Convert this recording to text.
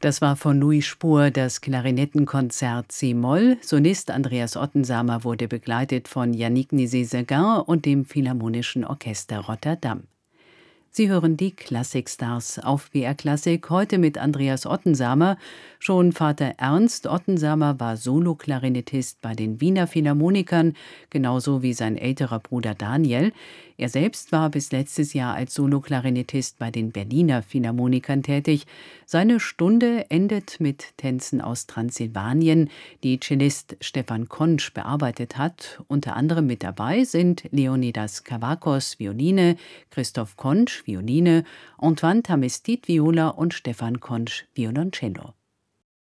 Das war von Louis Spohr das Klarinettenkonzert C-Moll. Solist Andreas Ottensamer wurde begleitet von Yannick Nézet-Séguin und dem Philharmonischen Orchester Rotterdam. Sie hören die Klassikstars auf BR Klassik, heute mit Andreas Ottensamer. Schon Vater Ernst Ottensamer war Soloklarinettist bei den Wiener Philharmonikern, genauso wie sein älterer Bruder Daniel. Er selbst war bis letztes Jahr als Soloklarinettist bei den Berliner Philharmonikern tätig. Seine Stunde endet mit Tänzen aus Transsilvanien, die Cellist Stefan Konsch bearbeitet hat. Unter anderem mit dabei sind Leonidas Kavakos, Violine, Christoph Konsch, Violine, Antoine Tamestit, Viola und Stefan Konsch, Violoncello.